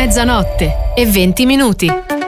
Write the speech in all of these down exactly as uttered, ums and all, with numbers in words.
mezzanotte e venti minuti.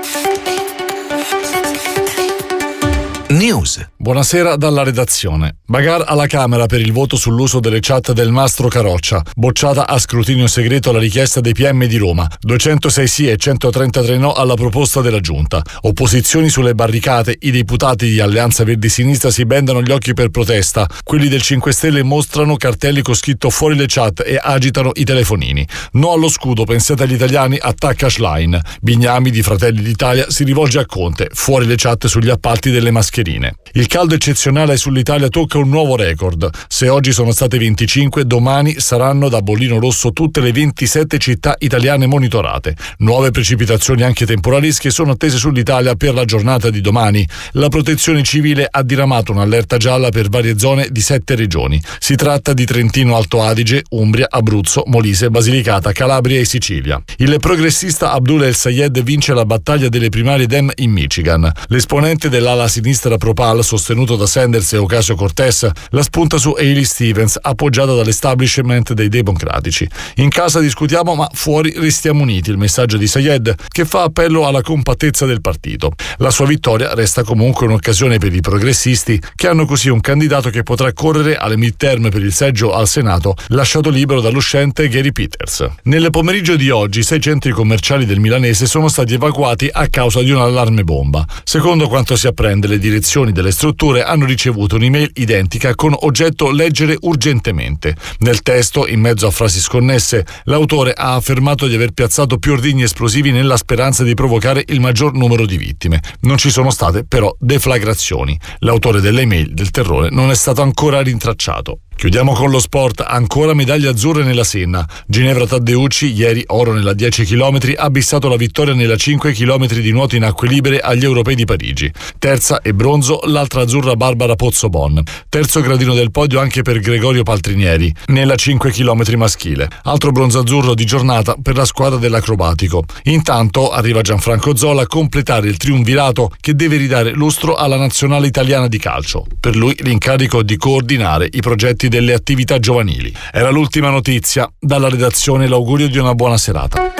News. Buonasera dalla redazione. Bagar alla Camera per il voto sull'uso delle chat del Mastro Caroccia. Bocciata a scrutinio segreto la richiesta dei P M di Roma. duecentosei sì e centotrentatré no alla proposta della Giunta. Opposizioni sulle barricate. I deputati di Alleanza Verdi Sinistra si bendano gli occhi per protesta. Quelli del cinque Stelle mostrano cartelli con scritto fuori le chat e agitano i telefonini. No allo scudo, pensate agli italiani, attacca Schlein. Bignami di Fratelli d'Italia si rivolge a Conte. Fuori le chat sugli appalti delle mascherine. Il caldo eccezionale sull'Italia tocca un nuovo record. Se oggi sono state venticinque, domani saranno da bollino rosso tutte le ventisette città italiane monitorate. Nuove precipitazioni anche temporalische sono attese sull'Italia per la giornata di domani. La Protezione Civile ha diramato un'allerta gialla per varie zone di sette regioni. Si tratta di Trentino Alto Adige, Umbria, Abruzzo, Molise, Basilicata, Calabria e Sicilia. Il progressista Abdullah El Sayed vince la battaglia delle primarie Dem in Michigan. L'esponente dell'ala sinistra Pro-Pal, sostenuto da Sanders e Ocasio-Cortez, la spunta su Hailey Stevens, appoggiata dall'establishment dei democratici. In casa discutiamo, ma fuori restiamo uniti, il messaggio di Sayed, che fa appello alla compattezza del partito. La sua vittoria resta comunque un'occasione per i progressisti, che hanno così un candidato che potrà correre alle midterm per il seggio al Senato, lasciato libero dall'uscente Gary Peters. Nel pomeriggio di oggi, sei centri commerciali del milanese sono stati evacuati a causa di un allarme bomba. Secondo quanto si apprende, le direzioni delle strutture hanno ricevuto un'email identica con oggetto leggere urgentemente. Nel testo, in mezzo a frasi sconnesse, l'autore ha affermato di aver piazzato più ordigni esplosivi nella speranza di provocare il maggior numero di vittime. Non ci sono state però deflagrazioni. L'autore dell'email del terrore non è stato ancora rintracciato. Chiudiamo con lo sport, ancora medaglie azzurre nella Senna. Ginevra Taddeucci, ieri oro nella dieci chilometri, ha bissato la vittoria nella cinque chilometri di nuoto in acque libere agli Europei di Parigi. Terza e bronzo l'altra azzurra Barbara Pozzobon. Terzo gradino del podio anche per Gregorio Paltrinieri nella cinque chilometri maschile. Altro bronzo azzurro di giornata per la squadra dell'acrobatico. Intanto arriva Gianfranco Zola a completare il triumvirato che deve ridare lustro alla nazionale italiana di calcio. Per lui l'incarico di coordinare i progetti delle attività giovanili. Era l'ultima notizia. Dalla redazione l'augurio di una buona serata.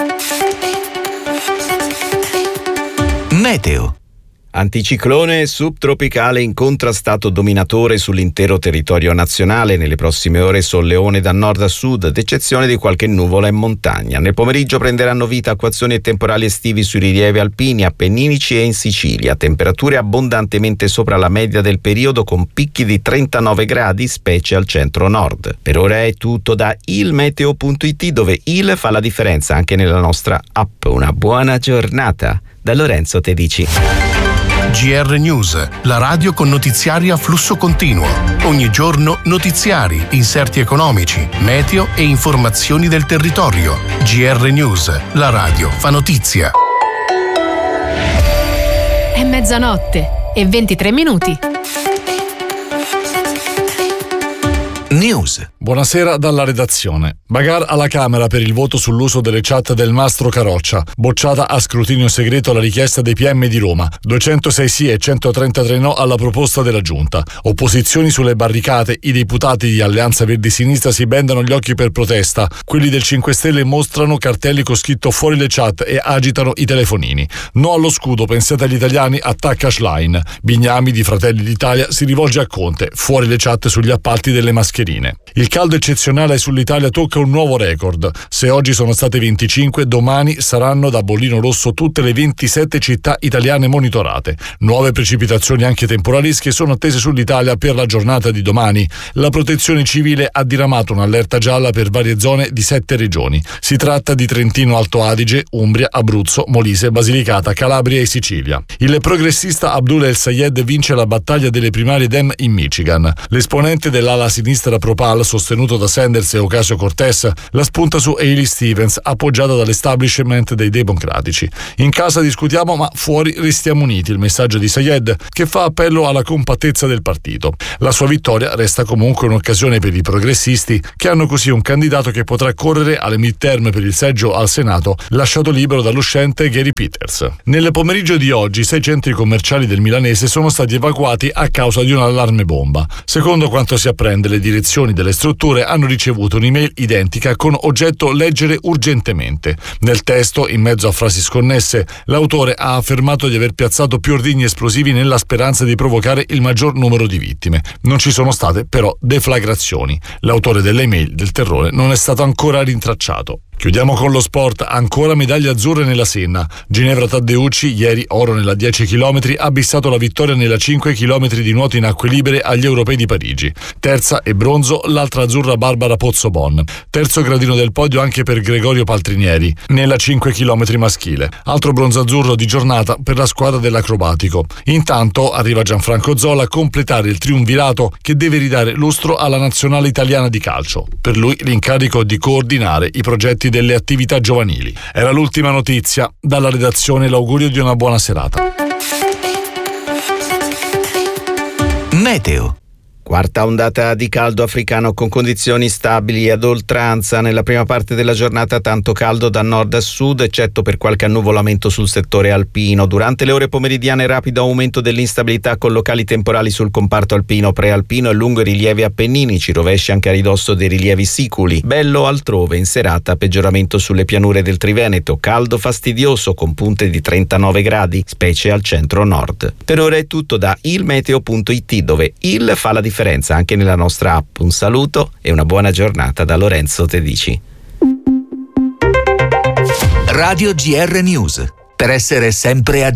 Meteo. Anticiclone subtropicale incontra stato dominatore sull'intero territorio nazionale. Nelle prossime ore solleone da nord a sud, ad eccezione di qualche nuvola in montagna. Nel pomeriggio prenderanno vita acquazzoni e temporali estivi sui rilievi alpini, appenninici e in Sicilia. Temperature abbondantemente sopra la media del periodo con picchi di trentanove gradi, specie al centro-nord. Per ora è tutto da ilmeteo punto it, dove il fa la differenza anche nella nostra app. Una buona giornata da Lorenzo Tedici. G R News, la radio con notiziari a flusso continuo. Ogni giorno notiziari, inserti economici, meteo e informazioni del territorio. G R News, la radio fa notizia. È mezzanotte e ventitré minuti. News. Buonasera dalla redazione. Bagar alla Camera per il voto sull'uso delle chat del Mastro Caroccia. Bocciata a scrutinio segreto la richiesta dei P M di Roma. duecentosei sì e centotrentatré no alla proposta della Giunta. Opposizioni sulle barricate. I deputati di Alleanza Verdi Sinistra si bendano gli occhi per protesta. Quelli del cinque Stelle mostrano cartelli con scritto fuori le chat e agitano i telefonini. No allo scudo, pensate agli italiani, attacca Schlein. Bignami di Fratelli d'Italia si rivolge a Conte. Fuori le chat sugli appalti delle mascherine. Il caldo eccezionale sull'Italia tocca un nuovo record. Se oggi sono state venticinque, domani saranno da bollino rosso tutte le ventisette città italiane monitorate. Nuove precipitazioni anche temporalische sono attese sull'Italia per la giornata di domani. La Protezione Civile ha diramato un'allerta gialla per varie zone di sette regioni. Si tratta di Trentino Alto Adige, Umbria, Abruzzo, Molise, Basilicata, Calabria e Sicilia. Il progressista Abdullah El Sayed vince la battaglia delle primarie Dem in Michigan. L'esponente dell'ala sinistra Pro-Pal, sostenuto da Sanders e Ocasio-Cortez, la spunta su Hailey Stevens, appoggiata dall'establishment dei democratici. In casa discutiamo, ma fuori restiamo uniti, il messaggio di Sayed, che fa appello alla compattezza del partito. La sua vittoria resta comunque un'occasione per i progressisti, che hanno così un candidato che potrà correre alle midterm per il seggio al Senato, lasciato libero dall'uscente Gary Peters. Nel pomeriggio di oggi, sei centri commerciali del milanese sono stati evacuati a causa di un allarme bomba. Secondo quanto si apprende, le direzioni delle strutture strutture hanno ricevuto un'email identica con oggetto leggere urgentemente. Nel testo, in mezzo a frasi sconnesse, l'autore ha affermato di aver piazzato più ordigni esplosivi nella speranza di provocare il maggior numero di vittime. Non ci sono state però deflagrazioni. L'autore dell'email del terrore non è stato ancora rintracciato. Chiudiamo con lo sport, ancora medaglie azzurre nella Senna. Ginevra Taddeucci, ieri oro nella dieci chilometri, ha bissato la vittoria nella cinque chilometri di nuoto in acque libere agli Europei di Parigi. Terza e bronzo l'altra azzurra Barbara Pozzobon. Terzo gradino del podio anche per Gregorio Paltrinieri nella cinque chilometri maschile. Altro bronzo azzurro di giornata per la squadra dell'acrobatico. Intanto arriva Gianfranco Zola a completare il triumvirato che deve ridare lustro alla nazionale italiana di calcio. Per lui l'incarico di coordinare i progetti delle attività giovanili. Era l'ultima notizia. Dalla redazione l'augurio di una buona serata. Meteo. Quarta ondata di caldo africano con condizioni stabili ad oltranza. Nella prima parte della giornata tanto caldo da nord a sud, eccetto per qualche annuvolamento sul settore alpino. Durante le ore pomeridiane rapido aumento dell'instabilità con locali temporali sul comparto alpino, prealpino e lungo i rilievi appenninici, rovesci anche a ridosso dei rilievi siculi. Bello altrove, in serata peggioramento sulle pianure del Triveneto, caldo fastidioso con punte di trentanove gradi, specie al centro-nord. Per ora è tutto da ilmeteo punto it, dove il fa la differenza anche nella nostra app. Un saluto e una buona giornata da Lorenzo Tedici. Radio G R News, per essere sempre aggiornati.